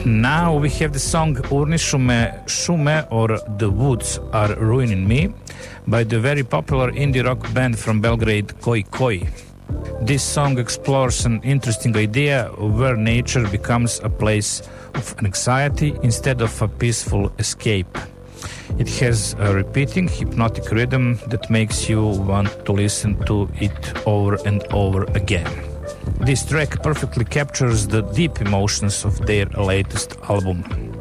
Now we have the song Urnishume Shume or The Woods Are Ruining Me by the very popular indie rock band from Belgrade Koi Koi. This song explores an interesting idea where nature becomes a place of anxiety instead of a peaceful escape. It has a repeating hypnotic rhythm that makes you want to listen to it over and over again. This track perfectly captures the deep emotions of their latest album.